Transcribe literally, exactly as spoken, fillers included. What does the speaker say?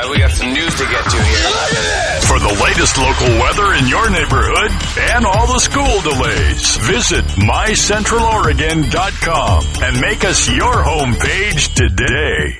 uh, we got some news to get to here. For the latest local weather in your neighborhood and all the school delays, visit my central oregon dot com and make us your homepage today.